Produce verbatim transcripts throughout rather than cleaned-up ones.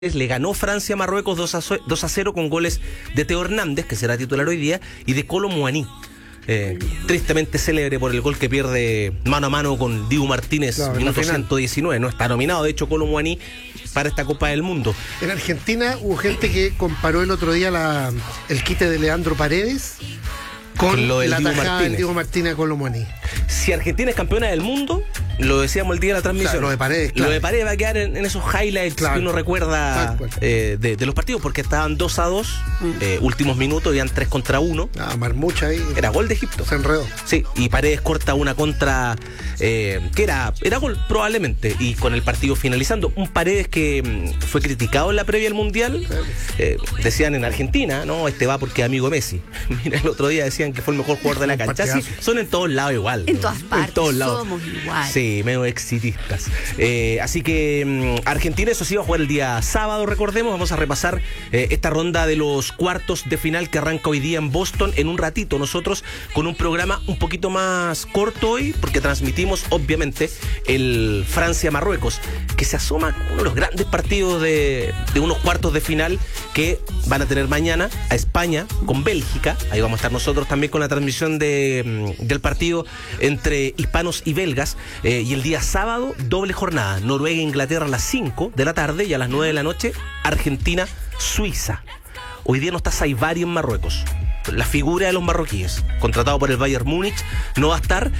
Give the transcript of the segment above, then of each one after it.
Le ganó Francia a Marruecos dos a cero con goles de Teo Hernández, que será titular hoy día, y de Kolo Muani. Eh, tristemente célebre por el gol que pierde mano a mano con Dibu Martínez, claro, minuto ciento diecinueve. No está nominado, de hecho, Kolo Muani para esta Copa del Mundo. En Argentina hubo gente que comparó el otro día la, el quite de Leandro Paredes con, con lo del la Dibu tajada Martínez. del Dibu Martínez a Kolo Muani. Si Argentina es campeona del mundo, lo decíamos el día de la transmisión, claro, lo de Paredes, claro. Lo de Paredes va a quedar en, en esos highlights, claro, que uno recuerda eh, de, de los partidos, porque estaban dos a dos, mm. eh, últimos minutos, habían tres contra uno. Ah, Marmucha ahí. Era gol de Egipto. Se enredó. Sí, y Paredes corta una contra eh, que era, era gol probablemente, y con el partido finalizando. Un Paredes que mm, fue criticado en la previa del Mundial. Eh, decían en Argentina, no, este va porque es amigo de Messi. Mira, el otro día decían que fue el mejor jugador de la cancha. Sí, son en todos lados igual. En todas partes, en todos lados. Somos igual. Sí, medio exitistas. Eh, así que mmm, Argentina, eso sí, va a jugar el día sábado, recordemos. Vamos a repasar eh, esta ronda de los cuartos de final que arranca hoy día en Boston en un ratito. Nosotros con un programa un poquito más corto hoy, porque transmitimos obviamente el Francia-Marruecos, que se asoma como uno de los grandes partidos de, de unos cuartos de final que van a tener mañana a España con Bélgica. Ahí vamos a estar nosotros también con la transmisión de, del partido entre hispanos y belgas. Eh, y el día sábado, doble jornada. Noruega-Inglaterra a las cinco de la tarde y a las nueve de la noche, Argentina-Suiza. Hoy día no está Saibari en Marruecos. La figura de los marroquíes, contratado por el Bayern Múnich, no va a estar,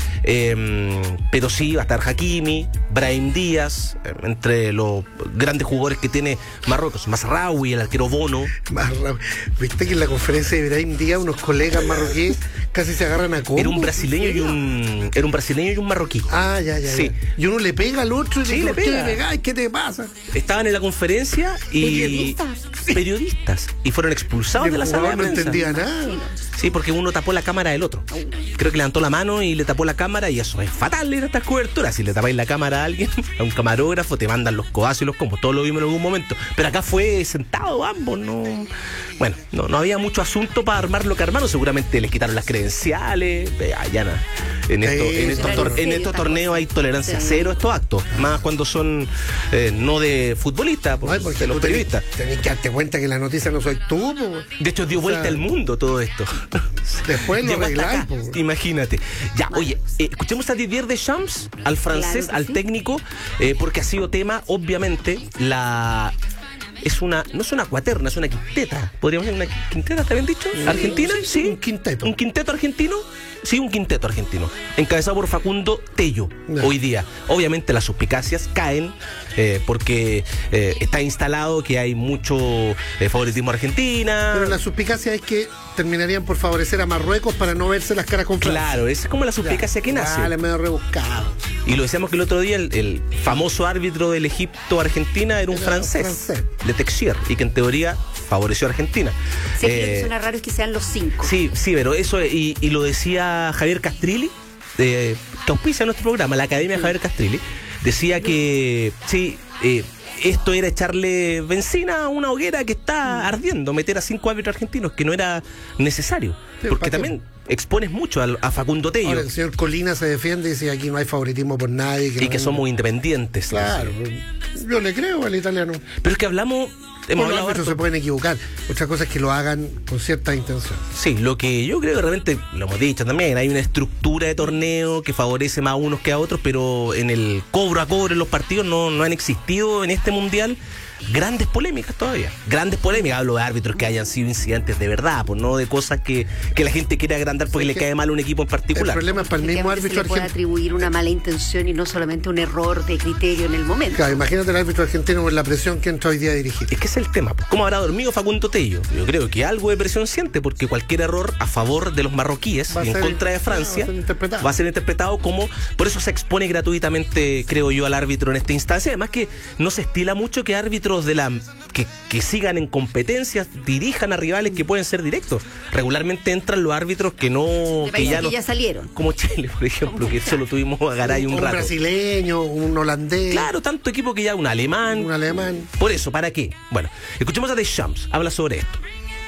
eh, pero sí va a estar Hakimi, Brahim Díaz, eh, entre los grandes jugadores que tiene Marruecos, Mazraoui, el arquero Bono. Mazraoui. Viste que en la conferencia de Brahim Díaz unos colegas marroquíes casi se agarran a combo. Era un brasileño y un era un brasileño y un marroquí. Ah, ya, ya. Sí. Ya. Y uno le pega al otro y sí, le, le pega. ¿Qué le pegáis? ¿Qué te pasa? Estaban en la conferencia y periodistas, periodistas y fueron expulsados de, de la sala de prensa. No entendía nada. Sí, porque uno tapó la cámara del otro. Creo que levantó la mano y le tapó la cámara, y eso es fatal en estas coberturas. Si le tapáis la cámara a alguien, a un camarógrafo, te mandan los codazos y los combos. Todos lo vimos en algún momento. Pero acá fue sentado ambos, no. Bueno, no, no había mucho asunto para armar lo que armaron. Seguramente les quitaron las credenciales. Ya nada. En, esto, en, estos, tor en estos torneos hay tolerancia cero a estos actos. Más cuando son eh, no de futbolistas, no, de los periodistas. Tenés que darte cuenta que la noticia no soy tú. Po. De hecho, dio o vuelta al mundo todo esto. Después lo arregláis. Imagínate. Ya, oye, eh, escuchemos a Didier Deschamps, al francés, claro al sí. técnico, eh, porque ha sido tema, obviamente, la... Es una, no es una cuaterna, es una quinteta. ¿Podríamos decir una quinteta, está bien dicho? ¿Argentina? Sí, sí. Un quinteto. ¿Un quinteto argentino? Sí, un quinteto argentino. Encabezado por Facundo Tello, no. hoy día. Obviamente las suspicacias caen eh, porque eh, está instalado que hay mucho eh, favoritismo a Argentina. Pero la suspicacia es que terminarían por favorecer a Marruecos para no verse las caras con Francia. Claro, esa es como la suspicacia ya, que nace. Vale, medio rebuscado. Y lo decíamos que el otro día el, el famoso árbitro del Egipto-Argentina era un era francés, francés, de Texier, y que en teoría favoreció a Argentina. Sí, eh, lo que suena raro es que sean los cinco. Sí, sí, pero eso, y, y lo decía Javier Castrilli, eh, que auspicia nuestro programa, la Academia sí. Javier Castrilli, decía que sí, eh, esto era echarle benzina a una hoguera que está ardiendo, meter a cinco árbitros argentinos, que no era necesario, sí, porque también expones mucho a, a Facundo Tello. Ahora, el señor Colina se defiende y dice aquí no hay favoritismo por nadie. Que y no que hay... somos independientes. Claro, yo le creo al italiano. Pero es que hablamos... Hemos los árbitros se pueden equivocar. Otra cosa es que lo hagan con cierta intención. Sí, lo que yo creo que realmente, lo hemos dicho también, hay una estructura de torneo que favorece más a unos que a otros, pero en el cobro a cobro en los partidos no, no han existido en este mundial grandes polémicas todavía. Grandes polémicas. Hablo de árbitros que hayan sido incidentes de verdad, pues no de cosas que, que la gente quiere agrandar porque le cae mal a un equipo en particular. El problema es para el mismo árbitro argentino. Se le puede atribuir una mala intención y no solamente un error de criterio en el momento. Claro, imagínate el árbitro argentino con la presión que entra hoy día a dirigir. Es que es el tema. Pues, ¿cómo habrá dormido Facundo Tello? Yo creo que algo de presión siente, porque cualquier error a favor de los marroquíes y en ser, contra de Francia va a, ser interpretado. va a ser interpretado como... Por eso se expone gratuitamente, creo yo, al árbitro en esta instancia. Además que no se estila mucho que árbitros de la... Que, que sigan en competencias, dirijan a rivales que pueden ser directos. Regularmente entran los árbitros que no... Que ya, que no, ya salieron. Como Chile, por ejemplo, que solo tuvimos a Garay un, un rato. Un brasileño, un holandés. Claro, tanto equipo que ya un alemán. Un alemán. Por eso, ¿para qué? Bueno, escuchemos a Deschamps, habla sobre esto.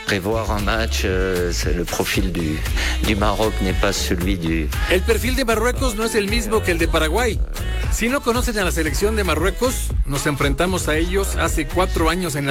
Revoir un match, euh, c'est le profil du, du Maroc n'est pas celui du... El perfil de Marruecos no es el mismo que el de Paraguay. Si no conocen a la selección de Marruecos, nos enfrentamos a ellos hace cuatro años en la